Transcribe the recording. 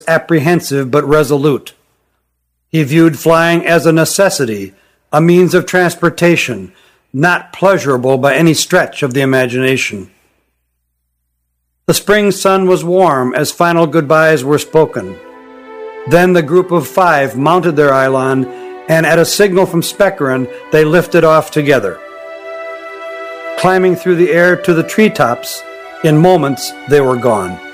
apprehensive but resolute. He viewed flying as a necessity, a means of transportation, not pleasurable by any stretch of the imagination. The spring sun was warm as final goodbyes were spoken. Then the group of 5 mounted their eidolon, and at a signal from Spechorin, they lifted off together. Climbing through the air to the treetops, in moments they were gone.